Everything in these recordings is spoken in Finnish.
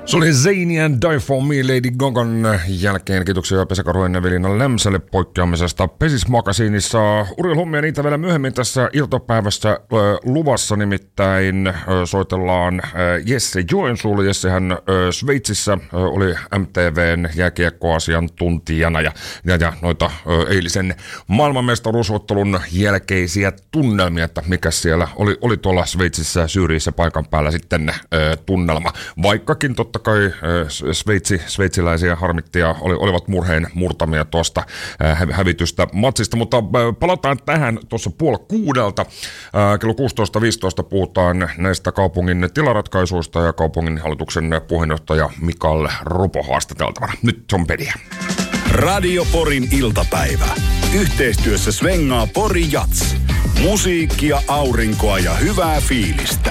Se oli Zayn and Die For Me Lady Gagan jälkeen. Kiitoksia Pesa Karhunen ja Velina Lämsälle poikkeamisesta Pesis-makasiinissa. Urheiluhommia niitä vielä myöhemmin tässä iltapäivässä luvassa, nimittäin soitellaan Jesse Joensuulle. Jessehän Sveitsissä oli MTVn jääkiekkoasiantuntijana ja noita eilisen maailmanmestaruusottelun jälkeisiä tunnelmia, että mikä siellä oli tuolla Sveitsissä Syyriissä paikan päällä sitten tunnelma. Vaikkakin totta kai sveitsiläisiä harmittia olivat murheen murtamia tuosta hävitystä matsista, mutta palataan tähän tuossa 5:30. Kello 16.15 puhutaan näistä kaupungin tilaratkaisuista ja kaupungin hallituksen puheenjohtaja Mikael Rupo haastateltavana. Nyt on peliä. Radio Porin iltapäivä. Yhteistyössä svengaa Pori Jats. Musiikkia, aurinkoa ja hyvää fiilistä.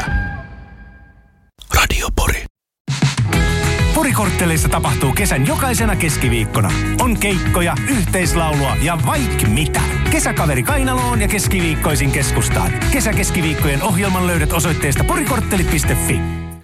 Radio Pori. Porikortteleissa tapahtuu kesän jokaisena keskiviikkona. On keikkoja, yhteislaulua ja vaikka mitä. Kesäkaveri kainaloon ja keskiviikkoisin keskustaan. Kesäkeskiviikkojen ohjelman löydät osoitteesta porikorttelit.fi.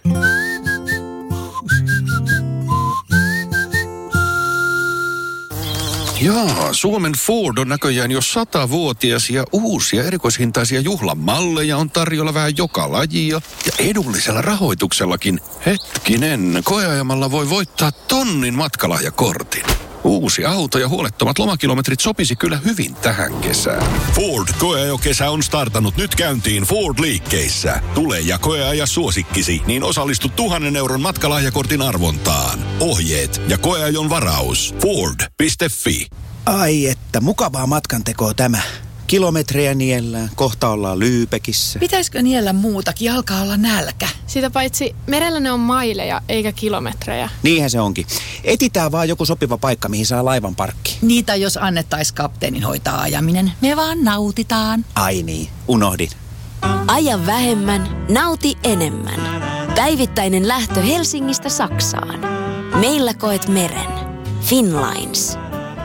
Jaa, Suomen Ford on näköjään jo 100-vuotias ja uusia erikoishintaisia juhlamalleja on tarjolla vähän joka lajia. Ja edullisella rahoituksellakin. Hetkinen, koeajamalla voi voittaa 1,000 matkalahjakortin. Uusi auto ja huolettomat lomakilometrit sopisi kyllä hyvin tähän kesään. Ford koeajokesä on startannut nyt käyntiin Ford-liikkeissä. Tule ja koeaja suosikkisi, niin osallistu 1,000 euron matkalahjakortin arvontaan. Ohjeet ja koeajon varaus. Ford.fi. Ai että, mukavaa matkantekoa tämä. Kilometrejä niellään, kohta ollaan Lyypekissä. Pitäisikö niellä muutakin, alkaa olla nälkä. Sitä paitsi merellä ne on maileja eikä kilometrejä. Niinhän se onkin. Etitään vaan joku sopiva paikka, mihin saa laivan parkkiin. Niitä jos annettaisiin kapteenin hoitaa ajaminen. Me vaan nautitaan. Ai niin, unohdin. Aja vähemmän, nauti enemmän. Päivittäinen lähtö Helsingistä Saksaan. Meillä koet meren. Finnlines.